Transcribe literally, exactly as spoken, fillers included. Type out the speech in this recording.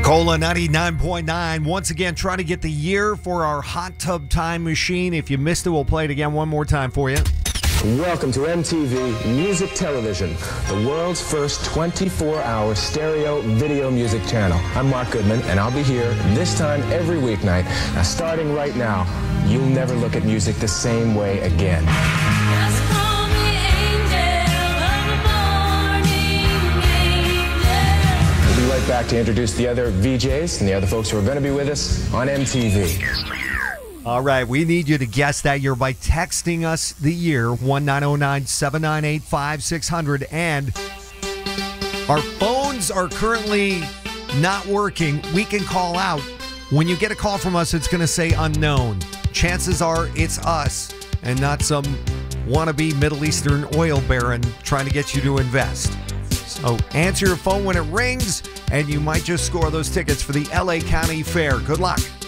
Cola ninety-nine point nine. Once again, trying to get the year for our hot tub time machine. If you missed it, we'll play it again one more time for you. Welcome to M T V Music Television, the world's first twenty-four hour stereo video music channel. I'm Mark Goodman, and I'll be here this time every weeknight. Now, starting right now, you'll never look at music the same way again. Just call me angel of the morning, angel. We'll be right back to introduce the other V Js and the other folks who are going to be with us on M T V. All right, we need you to guess that year by texting us the year, one nine zero nine, seven nine eight, five six zero zero. And our phones are currently not working. We can call out. When you get a call from us, it's going to say unknown. Chances are it's us and not some wannabe Middle Eastern oil baron trying to get you to invest. So answer your phone when it rings, and you might just score those tickets for the L A County Fair. Good luck.